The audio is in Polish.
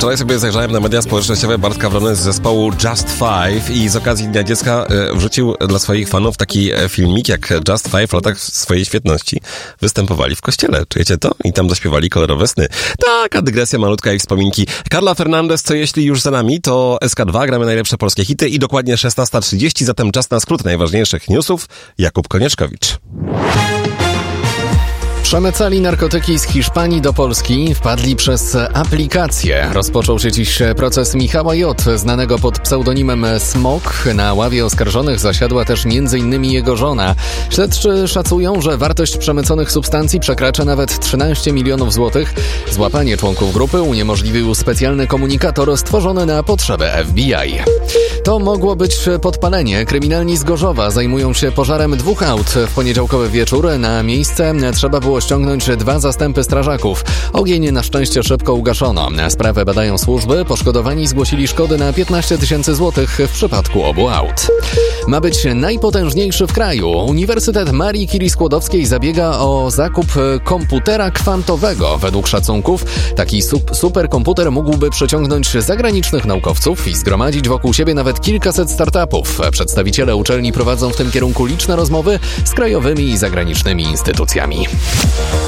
Wczoraj sobie zajrzałem na media społecznościowe Bartka Wrony z zespołu Just Five i z okazji Dnia Dziecka wrzucił dla swoich fanów taki filmik, jak Just Five w latach swojej świetności występowali w kościele. Czujecie to? I tam zaśpiewali kolorowe sny. Taka dygresja malutka i wspominki. Carla Fernandez, co jeśli już za nami, to SK2, gramy najlepsze polskie hity i dokładnie 16:30, zatem czas na skrót najważniejszych newsów. Jakub Konieczkowicz. Przemycali narkotyki z Hiszpanii do Polski, wpadli przez aplikację. Rozpoczął się dziś proces Michała J., znanego pod pseudonimem Smok. Na ławie oskarżonych zasiadła też m.in. jego żona. Śledczy szacują, że wartość przemyconych substancji przekracza nawet 13 milionów złotych. Złapanie członków grupy uniemożliwił specjalny komunikator stworzony na potrzeby FBI. To mogło być podpalenie. Kryminalni z Gorzowa zajmują się pożarem 2 aut. W poniedziałkowy wieczór na miejsce trzeba było ściągnąć 2 zastępy strażaków. Ogień na szczęście szybko ugaszono. Sprawę badają służby. Poszkodowani zgłosili szkody na 15 tysięcy złotych w przypadku obu aut. Ma być najpotężniejszy w kraju. Uniwersytet Marii Curie-Skłodowskiej zabiega o zakup komputera kwantowego. Według szacunków taki superkomputer mógłby przyciągnąć zagranicznych naukowców i zgromadzić wokół siebie nawet kilkaset startupów. Przedstawiciele uczelni prowadzą w tym kierunku liczne rozmowy z krajowymi i zagranicznymi instytucjami.